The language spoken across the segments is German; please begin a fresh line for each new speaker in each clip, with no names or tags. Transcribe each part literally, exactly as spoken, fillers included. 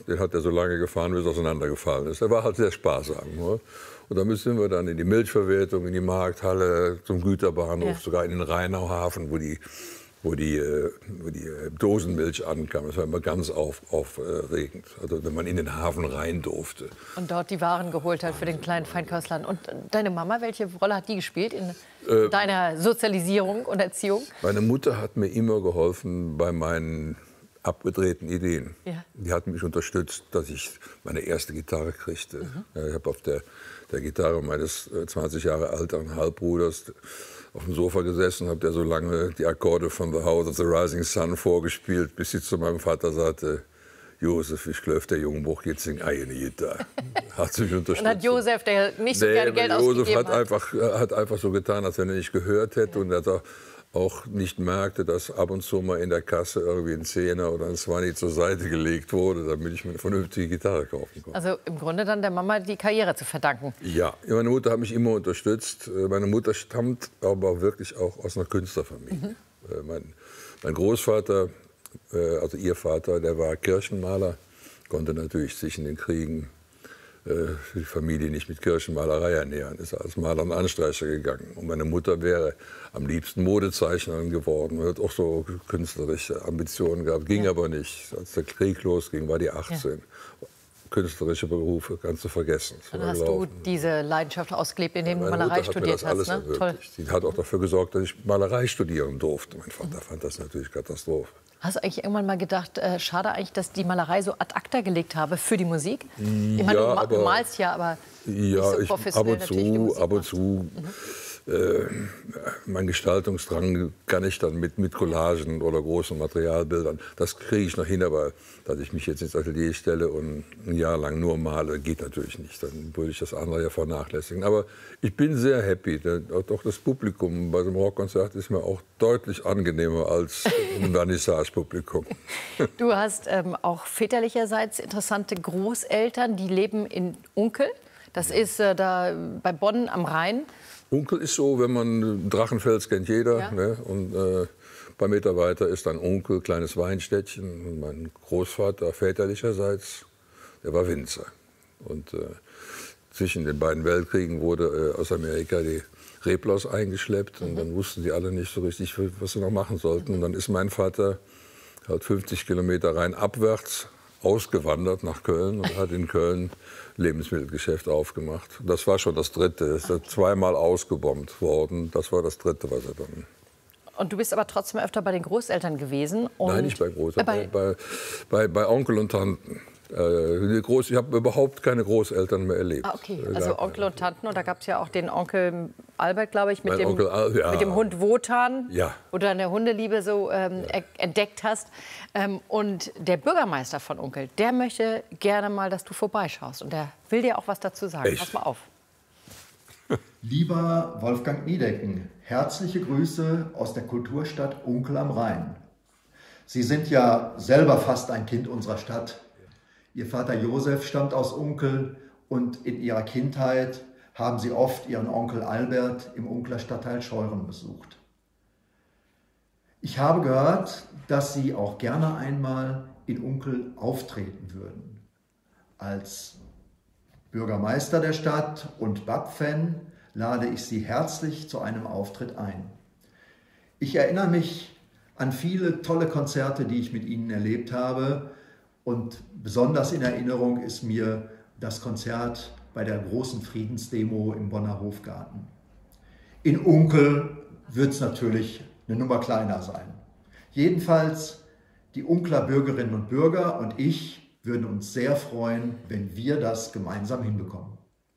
den hat er so lange gefahren, bis er auseinandergefallen ist. Er war halt sehr sparsam. Ne? Und dann sind wir dann in die Milchverwertung, in die Markthalle, zum Güterbahnhof, ja. sogar in den Rheinauhafen, wo die, wo die, wo die Dosenmilch ankam. Das war immer ganz auf, aufregend, also wenn man in den Hafen rein durfte.
Und dort die Waren geholt hat für den kleinen Feinkostlern. Und deine Mama, welche Rolle hat die gespielt in äh, deiner Sozialisierung und Erziehung?
Meine Mutter hat mir immer geholfen bei meinen abgedrehten Ideen. Ja. Die hat mich unterstützt, dass ich meine erste Gitarre kriegte. Mhm. Ja, ich habe auf der, der Gitarre meines zwanzig Jahre älteren Halbbruders auf dem Sofa gesessen, habe der so lange die Akkorde von The House of the Rising Sun vorgespielt, bis sie zu meinem Vater sagte: Josef, ich glaube, der Jungbruch jetzt sing eine Gitarre. Hat sie mich unterstützt.
Und hat Josef, der nicht so
nee,
gerne Geld
Josef
ausgegeben
hat
hat?
Einfach, hat einfach so getan, als wenn er nicht gehört hätte. Ja. Und dass er auch nicht merkte, dass ab und zu mal in der Kasse irgendwie ein Zehner oder ein Zwanni zur Seite gelegt wurde, damit ich mir eine vernünftige Gitarre kaufen konnte.
Also im Grunde dann der Mama die Karriere zu verdanken.
Ja, meine Mutter hat mich immer unterstützt. Meine Mutter stammt aber wirklich auch aus einer Künstlerfamilie. Mhm. Mein, mein Großvater, also ihr Vater, der war Kirchenmaler, konnte natürlich sich in den Kriegen die Familie nicht mit Kirchenmalerei ernähren, ist als Maler und Anstreicher gegangen. Und meine Mutter wäre am liebsten Modezeichnerin geworden und hat auch so künstlerische Ambitionen gehabt, ging ja. aber nicht. Als der Krieg losging, war die achtzehn. Ja. Künstlerische Berufe kannst du vergessen.
Dann hast du diese Leidenschaft ausgelebt, indem du Malerei studiert hast. Ne? Toll.
Sie hat auch dafür gesorgt, dass ich Malerei studieren durfte. Mein Vater mhm. fand das natürlich Katastrophe.
Hast du eigentlich irgendwann mal gedacht, äh, schade eigentlich, dass die Malerei so ad acta gelegt habe für die Musik? Ich meine,
ja,
du,
aber,
du malst ja, aber
ja,
nicht so
ich,
professionell
ab und zu, ab und zu. Mhm. Äh, mein Gestaltungsdrang kann ich dann mit, mit Collagen oder großen Materialbildern, das kriege ich noch hin, aber dass ich mich jetzt ins Atelier stelle und ein Jahr lang nur male, geht natürlich nicht. Dann würde ich das andere ja vernachlässigen. Aber ich bin sehr happy. Auch das Publikum bei so einem Rockkonzert ist mir auch deutlich angenehmer als ein Vernissage-Publikum.
Du hast ähm, auch väterlicherseits interessante Großeltern, die leben in Unkel. Das ist äh, da bei Bonn am Rhein.
Unkel ist so, wenn man Drachenfels kennt jeder. Ja. Ne? Und äh, ein paar Meter weiter ist dann Unkel, kleines Weinstädtchen. Und mein Großvater väterlicherseits, der war Winzer. Und äh, zwischen den beiden Weltkriegen wurde äh, aus Amerika die Reblaus eingeschleppt. Und mhm. dann wussten die alle nicht so richtig, was sie noch machen sollten. Und dann ist mein Vater halt fünfzig Kilometer rein abwärts ausgewandert nach Köln und hat in Köln Lebensmittelgeschäft aufgemacht. Das war schon das dritte. Es ist okay. zweimal ausgebombt worden. Das war das dritte, was er dann.
Und du bist aber trotzdem öfter bei den Großeltern gewesen? Und
Nein, nicht bei Großeltern, äh, bei, bei, bei, bei Onkel und Tanten. Äh, Groß, ich habe überhaupt keine Großeltern mehr erlebt.
Ah, okay. Also Onkel und Tanten. Und da gab es ja auch den Onkel Albert, glaube ich, mit dem,
Al ja.
mit dem Hund Wotan,
ja.
wo du deine Hundeliebe so ähm, ja. entdeckt hast. Ähm, und der Bürgermeister von Unkel, der möchte gerne mal, dass du vorbeischaust. Und der will dir auch was dazu sagen.
Echt?
Pass mal auf.
Lieber Wolfgang Niedecken, herzliche Grüße aus der Kulturstadt Unkel am Rhein. Sie sind ja selber fast ein Kind unserer Stadt. Ihr Vater Josef stammt aus Unkel und in ihrer Kindheit haben sie oft ihren Onkel Albert im Unkler Stadtteil Scheuren besucht. Ich habe gehört, dass Sie auch gerne einmal in Unkel auftreten würden. Als Bürgermeister der Stadt und B A P-Fan lade ich Sie herzlich zu einem Auftritt ein. Ich erinnere mich an viele tolle Konzerte, die ich mit Ihnen erlebt habe. Und besonders in Erinnerung ist mir das Konzert bei der großen Friedensdemo im Bonner Hofgarten. In Unkel wird es natürlich eine Nummer kleiner sein. Jedenfalls, die Unkler Bürgerinnen und Bürger und ich würden uns sehr freuen, wenn wir das gemeinsam hinbekommen.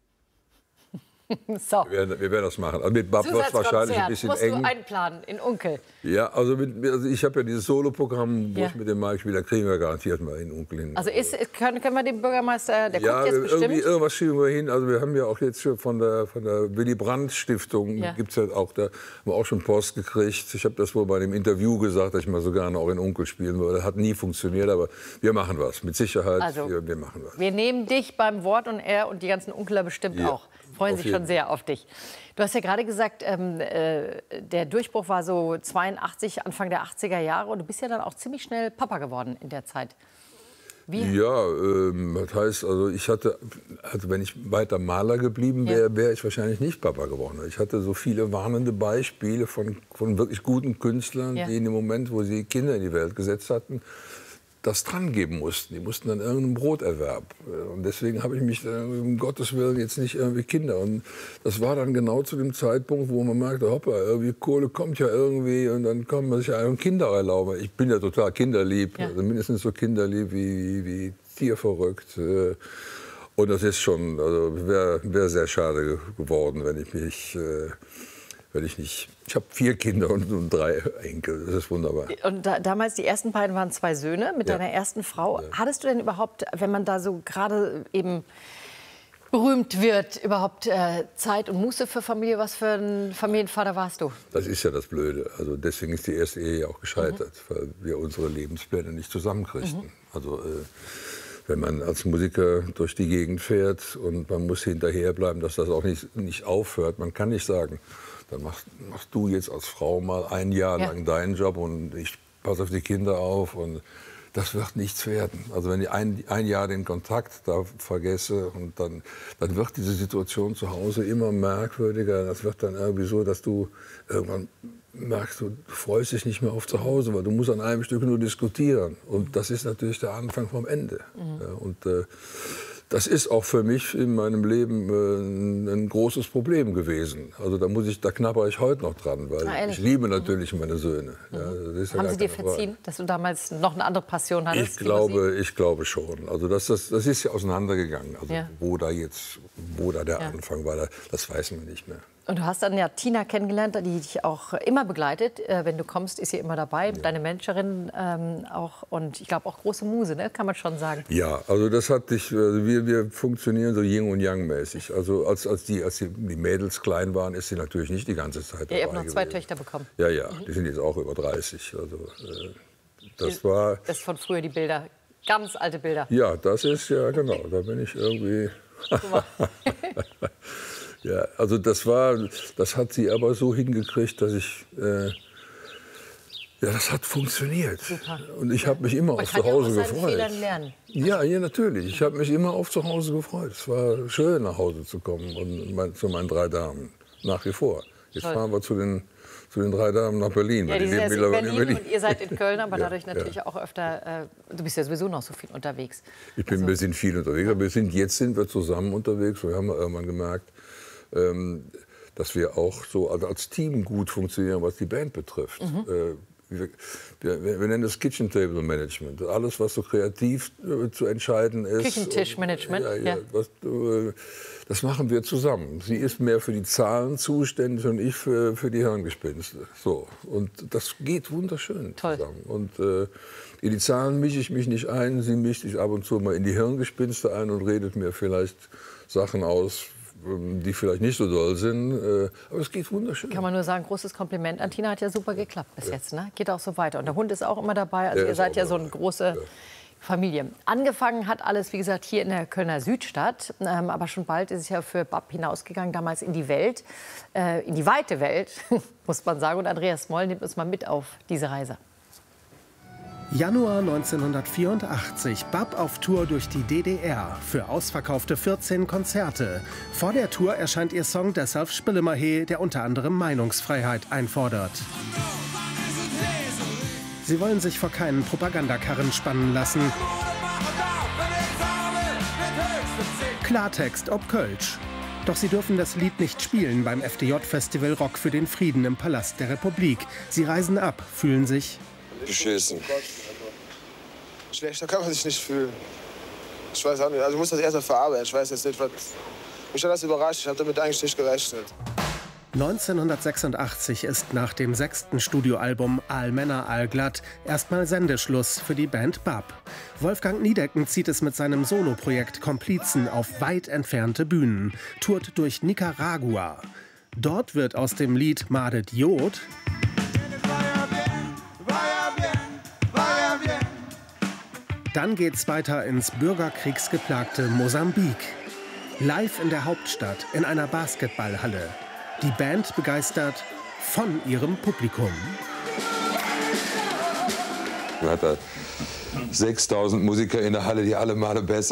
So.
Wir werden, wir werden das machen. Also mit B A P wird es wahrscheinlich ein bisschen
musst
eng.
Du einplanen in Unkel.
Ja, also, mit, also ich habe ja dieses Soloprogramm, wo
ja.
ich mit dem Mike spiele, da kriegen wir garantiert mal in Unkel hin.
Also ist, können, können wir den Bürgermeister, der
ja,
kommt jetzt bestimmt?
Irgendwie, irgendwas schieben wir hin. Also wir haben ja auch jetzt von der, von der Willy Brandt Stiftung, ja. gibt's ja auch, da haben wir auch schon Post gekriegt. Ich habe das wohl bei dem Interview gesagt, dass ich mal so gerne auch in Unkel spielen würde. Hat nie funktioniert, aber wir machen was. Mit Sicherheit,
also,
wir, wir machen was.
Wir nehmen dich beim Wort und er und die ganzen Unkler bestimmt ja. auch. Freuen sich schon sehr auf dich. Du hast ja gerade gesagt, ähm, äh, der Durchbruch war so zweiundachtzig, Anfang der achtziger Jahre. Und du bist ja dann auch ziemlich schnell Papa geworden in der Zeit. Wie?
Ja, ähm, das heißt, also ich hatte, also wenn ich weiter Maler geblieben wäre,
Ja.
wäre ich wahrscheinlich nicht Papa geworden. Ich hatte so viele warnende Beispiele von, von wirklich guten Künstlern,
Ja.
die in dem Moment, wo sie Kinder in die Welt gesetzt hatten, das dran geben mussten. Die mussten dann irgendeinen Broterwerb. Und deswegen habe ich mich, um Gottes Willen, jetzt nicht irgendwie Kinder. Und das war dann genau zu dem Zeitpunkt, wo man merkte, hoppa, irgendwie Kohle kommt ja irgendwie und dann kann man sich ja einen Kinder erlauben. Ich bin ja total kinderlieb,
Ja.
also mindestens so kinderlieb wie, wie tierverrückt. Und das ist schon, also wäre wär sehr schade geworden, wenn ich mich... Wenn ich nicht. Ich habe vier Kinder und, und drei Enkel. Das ist wunderbar.
Und da, damals, die ersten beiden waren zwei Söhne mit
Ja.
deiner ersten Frau.
Ja.
Hattest du denn überhaupt, wenn man da so gerade eben berühmt wird, überhaupt äh, Zeit und Muße für Familie? Was für ein Familienvater warst du?
Das ist ja das Blöde. Also deswegen ist die erste Ehe ja auch gescheitert, mhm. weil wir unsere Lebenspläne nicht zusammenkriegten. Mhm. Also äh, wenn man als Musiker durch die Gegend fährt und man muss hinterherbleiben, dass das auch nicht, nicht aufhört. Man kann nicht sagen, dann machst, machst du jetzt als Frau mal ein Jahr
Ja.
lang deinen Job und ich passe auf die Kinder auf. Und das wird nichts werden. Also wenn ich ein, ein Jahr den Kontakt da vergesse und dann, dann wird diese Situation zu Hause immer merkwürdiger. Das wird dann irgendwie so, dass du irgendwann merkst, du freust dich nicht mehr auf zu Hause, weil du musst an einem Stück nur diskutieren. Und das ist natürlich der Anfang vom Ende. Mhm. Ja, und äh, das ist auch für mich in meinem Leben äh, ein, ein großes Problem gewesen. Also da muss ich, da knabber ich heute noch dran, weil
Ah,
ich liebe natürlich meine Söhne. Ja, das ist ja
Haben
gar
sie dir
keine Frage.
verziehen, dass du damals noch eine andere Passion hattest?
Ich
über
glaube, ich glaube schon. Also das, das, das ist ja auseinandergegangen. Also
Ja.
wo da jetzt, wo da der
Ja.
Anfang war, das weiß man nicht mehr.
Und du hast dann ja Tina kennengelernt, die dich auch immer begleitet. Äh, wenn du kommst, ist sie immer dabei. Ja. Deine Managerin ähm, auch. Und ich glaube auch große Muse, ne? Kann man schon sagen.
Ja, also das hat dich, also wir, wir funktionieren so Yin und Yang mäßig. Also als, als, die, als die, die Mädels klein waren, ist sie natürlich nicht die ganze Zeit dabei
Ja, ihr habt noch zwei
gewesen.
Töchter bekommen.
Ja, ja, mhm. die sind jetzt auch über dreißig. Also äh, das war...
Das ist von früher die Bilder, ganz alte Bilder.
Ja, das ist, ja genau, da bin ich irgendwie... Ja, also das war, das hat sie aber so hingekriegt, dass ich, äh, ja, das hat funktioniert.
Super.
Und ich habe mich immer
Man
auf
kann
zu
ja auch
Hause
aus seinen
gefreut.
Fehlern lernen.
Ja, ja, natürlich. Ich habe mich immer auf zu Hause gefreut. Es war schön, nach Hause zu kommen und mein, zu meinen drei Damen, nach wie vor. Jetzt
Toll.
fahren wir zu den, zu den drei Damen nach Berlin.
Ja,
weil
die sind
leben
jetzt in
mittlerweile
Berlin, und ihr seid in Köln, aber
Ja,
dadurch natürlich
ja.
auch öfter, äh, du bist ja sowieso noch so viel unterwegs.
Ich bin,
Also-
wir sind viel unterwegs, aber wir sind, jetzt sind wir zusammen unterwegs. Wir haben irgendwann gemerkt, ähm, dass wir auch so als Team gut funktionieren, was die Band betrifft.
Mhm.
Äh, wir, wir, wir nennen das Kitchen Table Management. Alles, was so kreativ äh, zu entscheiden ist.
Küchentischmanagement,
Ja, ja,
ja.
was, äh, das machen wir zusammen. Sie ist mehr für die Zahlen zuständig und ich für, für die Hirngespinste. So. Und das geht wunderschön
Toll.
zusammen. Und äh, in die Zahlen mische ich mich nicht ein. Sie mischt sich ab und zu mal in die Hirngespinste ein und redet mir vielleicht Sachen aus, die vielleicht nicht so doll sind, aber es geht wunderschön.
Kann man nur sagen, großes Kompliment an Tina, hat ja super geklappt bis jetzt. Ne? Geht auch so weiter. Und der Hund ist auch immer dabei. Also
Der
ihr
ist
seid
auch
ja so
dabei.
eine große
Ja.
Familie. Angefangen hat alles, wie gesagt, hier in der Kölner Südstadt. Ähm, aber schon bald ist es ja für Bab hinausgegangen, damals in die Welt, äh, in die weite Welt, muss man sagen. Und Andreas Moll nimmt uns mal mit auf diese Reise.
Januar neunzehnhundertvierundachtzig, Bab auf Tour durch die D D R für ausverkaufte vierzehn Konzerte. Vor der Tour erscheint ihr Song Deshalb Spillemahe, der unter anderem Meinungsfreiheit einfordert. Sie wollen sich vor keinen Propagandakarren spannen lassen. Klartext ob Kölsch. Doch sie dürfen das Lied nicht spielen beim F D J-Festival Rock für den Frieden im Palast der Republik. Sie reisen ab, fühlen sich
beschissen. Schlechter kann man sich nicht fühlen. Ich weiß auch nicht, also ich muss das erst mal verarbeiten. Ich weiß jetzt nicht, was... Mich hat das überrascht, ich habe damit eigentlich nicht gerechnet.
neunzehnhundertsechsundachtzig ist nach dem sechsten Studioalbum Allmänner Allglatt erstmal Sendeschluss für die Band Bab. Wolfgang Niedecken zieht es mit seinem Soloprojekt Komplizen auf weit entfernte Bühnen, tourt durch Nicaragua. Dort wird aus dem Lied Madet Jod dann geht's weiter ins bürgerkriegsgeplagte Mosambik. Live in der Hauptstadt in einer Basketballhalle. Die Band begeistert von ihrem Publikum.
Man hat da
sechstausend Musiker in der Halle, die alle Male besser